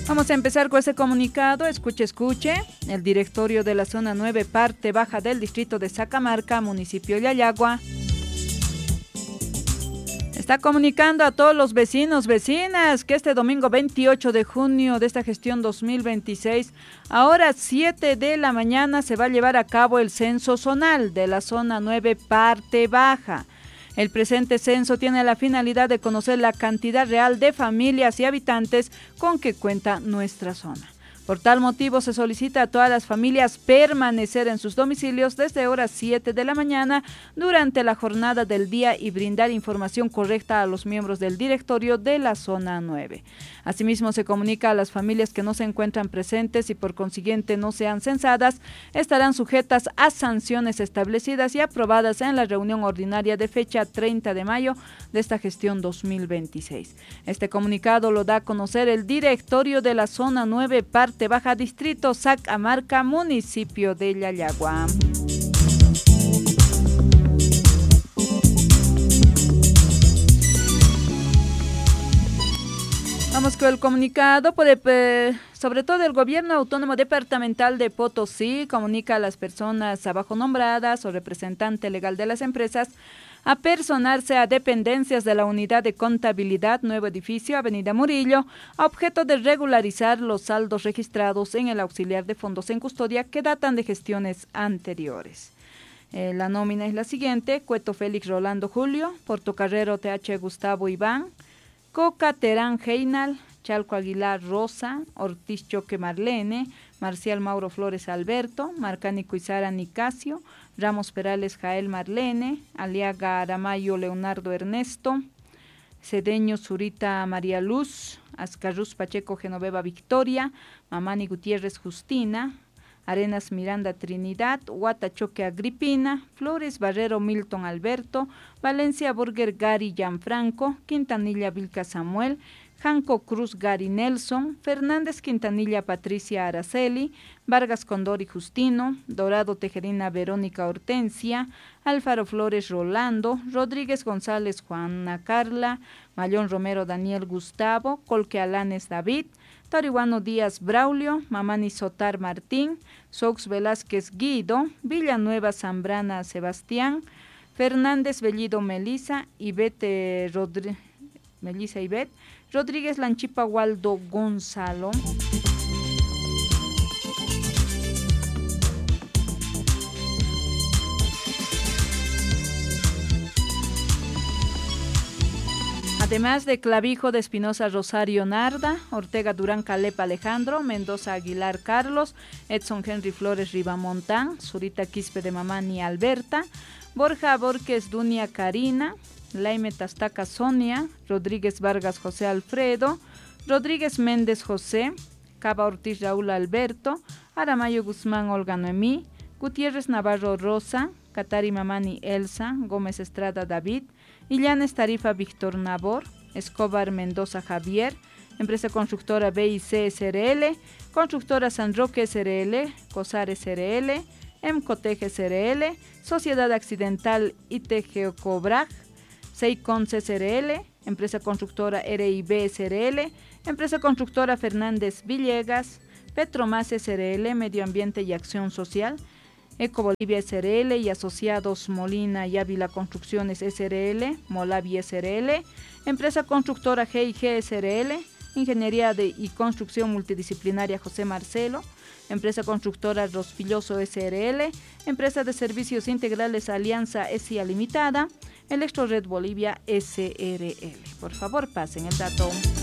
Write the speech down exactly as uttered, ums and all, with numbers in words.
Vamos a empezar con ese comunicado. Escuche, escuche. El directorio de la zona nueve, parte baja del distrito de Sacamarca, municipio de Yayagua, está comunicando a todos los vecinos, vecinas, que este domingo veintiocho de junio de esta gestión dos mil veintiséis, a horas siete de la mañana, se va a llevar a cabo el censo zonal de la zona nueve, parte baja. El presente censo tiene la finalidad de conocer la cantidad real de familias y habitantes con que cuenta nuestra zona. Por tal motivo, se solicita a todas las familias permanecer en sus domicilios desde horas siete de la mañana durante la jornada del día y brindar información correcta a los miembros del directorio de la zona nueve. Asimismo, se comunica a las familias que no se encuentran presentes y por consiguiente no sean censadas, estarán sujetas a sanciones establecidas y aprobadas en la reunión ordinaria de fecha treinta de mayo de esta gestión dos mil veintiséis. Este comunicado lo da a conocer el directorio de la zona nueve, parte baja, distrito Sacamarca, municipio de Yayagua. Vamos con el comunicado, sobre todo el Gobierno Autónomo Departamental de Potosí comunica a las personas abajo nombradas o representante legal de las empresas a personarse a dependencias de la Unidad de Contabilidad Nuevo Edificio, Avenida Murillo, a objeto de regularizar los saldos registrados en el auxiliar de fondos en custodia que datan de gestiones anteriores. Eh, la nómina es la siguiente: Cueto Félix Rolando Julio, Portocarrero T H Gustavo Iván, Coca Terán Heinal, Chalco Aguilar Rosa, Ortiz Choque Marlene, Marcial Mauro Flores Alberto, Marcani Cuizara Nicasio, Ramos Perales Jael Marlene, Aliaga Aramayo Leonardo Ernesto, Cedeño Zurita María Luz, Ascarruz Pacheco Genoveva Victoria, Mamani Gutiérrez Justina, Arenas Miranda Trinidad, Huatachoque Agripina, Flores Barrero Milton Alberto, Valencia Burger Gary Gianfranco, Quintanilla Vilca Samuel, Janco Cruz Gary Nelson, Fernández Quintanilla Patricia Araceli, Vargas Condori Justino, Dorado Tejerina Verónica Hortensia, Alfaro Flores Rolando, Rodríguez González Juana Carla, Mayón Romero Daniel Gustavo, Colque Alanes David, Tarihuano Díaz Braulio, Mamani Sotar Martín, Sox Velázquez Guido, Villanueva Zambrana Sebastián, Fernández Bellido Melisa, Ivete Rodri- Melisa Ivette, Rodríguez Lanchipa Waldo Gonzalo. Además de Clavijo de Espinosa Rosario Narda, Ortega Durán Calep Alejandro, Mendoza Aguilar Carlos, Edson Henry Flores Ribamontán, Zurita Quispe de Mamani Alberta, Borja Borges Dunia Karina, Laime Tastaca Sonia, Rodríguez Vargas José Alfredo, Rodríguez Méndez José, Cava Ortiz Raúl Alberto, Aramayo Guzmán Olga Noemí, Gutiérrez Navarro Rosa, Catari Mamani Elsa, Gómez Estrada David, Illanes Tarifa Víctor Nabor, Escobar Mendoza Javier, Empresa Constructora B I C S R L, Constructora San Roque S R L, COSAR S R L, Emcotej S R L, Sociedad Accidental I T Geocobrag, Seicons S R L, Empresa Constructora R I B S R L, Empresa Constructora Fernández Villegas, Petromás S R L, Medio Ambiente y Acción Social, Eco Bolivia S R L y Asociados Molina y Ávila Construcciones S R L, Molavi S R L, Empresa Constructora G I G S R L, Ingeniería de y Construcción Multidisciplinaria José Marcelo, Empresa Constructora Rospilloso S R L, Empresa de Servicios Integrales Alianza S I A Limitada, Electrored Bolivia S R L. Por favor, pasen el dato.